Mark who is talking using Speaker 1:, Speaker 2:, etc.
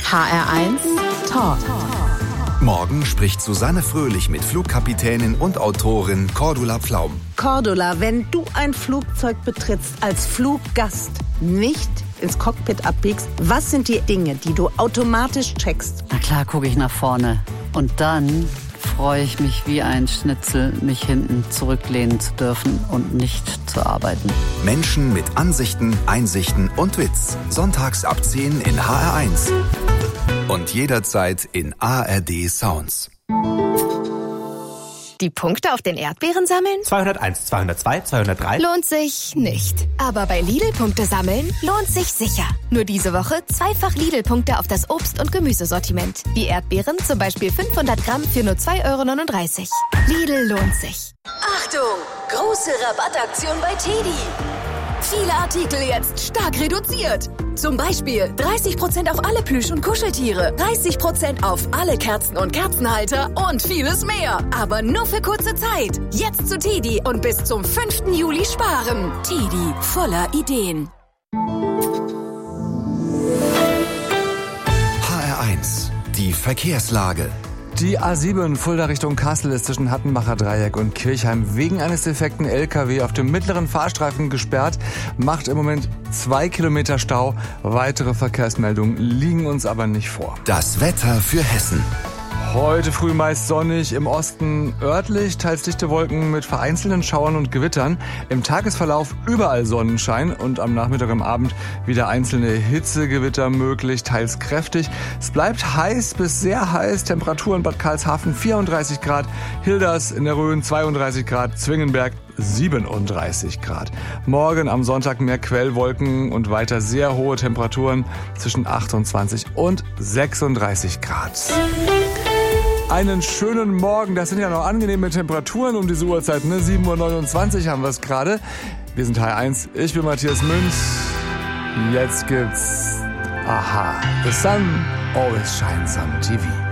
Speaker 1: HR1 Talk.
Speaker 2: Morgen spricht Susanne Fröhlich mit Flugkapitänin und Autorin Cordula Pflaum.
Speaker 3: Cordula, wenn du ein Flugzeug betrittst als Fluggast, nicht ins Cockpit abbiegst, was sind die Dinge, die du automatisch checkst?
Speaker 1: Na klar, gucke ich nach vorne. Und dann freue ich mich wie ein Schnitzel, mich hinten zurücklehnen zu dürfen und nicht zu arbeiten.
Speaker 2: Menschen mit Ansichten, Einsichten und Witz. Sonntags ab 10 in HR1. Und jederzeit in ARD Sounds.
Speaker 4: Die Punkte auf den Erdbeeren sammeln?
Speaker 5: 201, 202, 203.
Speaker 4: Lohnt sich nicht. Aber bei Lidl Punkte sammeln lohnt sich sicher. Nur diese Woche zweifach Lidl-Punkte auf das Obst- und Gemüsesortiment. Die Erdbeeren zum Beispiel 500 Gramm für nur 2,39 €. Lidl lohnt sich.
Speaker 6: Achtung! Große Rabattaktion bei TEDi. Viele Artikel jetzt stark reduziert. Zum Beispiel 30% auf alle Plüsch- und Kuscheltiere, 30% auf alle Kerzen und Kerzenhalter und vieles mehr. Aber nur für kurze Zeit. Jetzt zu TEDi und bis zum 5. Juli sparen. TEDi, voller Ideen.
Speaker 2: HR1, die Verkehrslage.
Speaker 7: Die A7 Fulda Richtung Kassel ist zwischen Hattenbacher Dreieck und Kirchheim wegen eines defekten LKW auf dem mittleren Fahrstreifen gesperrt, macht im Moment 2 Kilometer Stau. Weitere Verkehrsmeldungen liegen uns aber nicht vor.
Speaker 2: Das Wetter für Hessen.
Speaker 7: Heute früh meist sonnig, im Osten örtlich, teils dichte Wolken mit vereinzelten Schauern und Gewittern. Im Tagesverlauf überall Sonnenschein und am Nachmittag und Abend wieder einzelne Hitzegewitter möglich, teils kräftig. Es bleibt heiß bis sehr heiß, Temperaturen Bad Karlshafen 34 Grad, Hilders in der Rhön 32 Grad, Zwingenberg 37 Grad. Morgen am Sonntag mehr Quellwolken und weiter sehr hohe Temperaturen zwischen 28 und 36 Grad. Einen schönen Morgen, das sind ja noch angenehme Temperaturen um diese Uhrzeit, ne? 7:29 Uhr haben wir es gerade. Wir sind HR1, ich bin Matthias Münch. Jetzt gibt's, aha, The Sun Always Shines on TV.